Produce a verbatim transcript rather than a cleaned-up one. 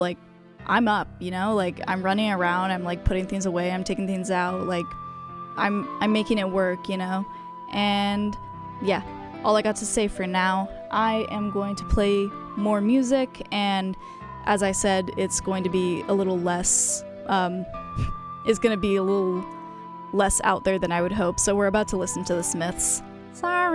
like, I'm up, you know? Like, I'm running around, I'm, like, putting things away, I'm taking things out, like, I'm I'm making it work, you know? And, yeah, all I got to say for now. I am going to play more music, and as I said, it's going to be a little less, um, it's gonna be a little less out there than I would hope, so we're about to listen to the Smiths. Sorry.